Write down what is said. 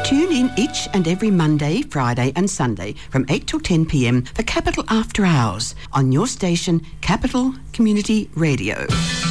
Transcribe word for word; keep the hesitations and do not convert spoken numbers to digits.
Tune in each and every Monday, Friday and Sunday from eight till ten p m for Capital After Hours on your station, Capital Community Radio.